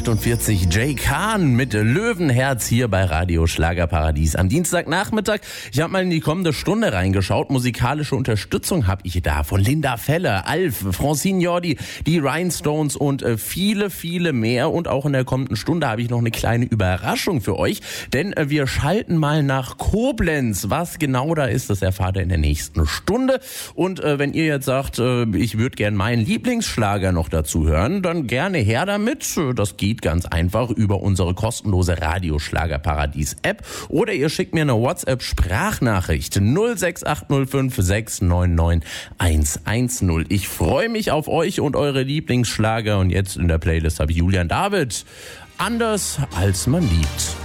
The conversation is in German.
8:48 Jay Kahn mit Löwenherz hier bei Radio Schlagerparadies am Dienstagnachmittag. Ich habe mal in die kommende Stunde reingeschaut. Musikalische Unterstützung habe ich da von Linda Feller, Alf, Francine Jordi, die Rhinestones und viele, viele mehr. Und auch in der kommenden Stunde habe ich noch eine kleine Überraschung für euch, denn wir schalten mal nach Koblenz. Was genau da ist, das erfahrt ihr in der nächsten Stunde. Und wenn ihr jetzt sagt, ich würde gern meinen Lieblingsschlager noch dazu hören, dann gerne her damit. Das geht ganz einfach über unsere kostenlose Radio Schlagerparadies App oder ihr schickt mir eine WhatsApp-Sprachnachricht 06805 699 110. Ich freue mich auf euch und eure Lieblingsschlager und jetzt in der Playlist habe ich Julian David. Anders als man liebt.